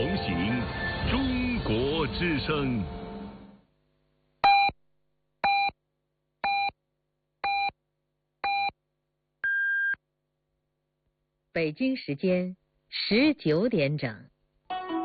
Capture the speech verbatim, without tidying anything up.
同行，中国之声。 北京时间十九点整。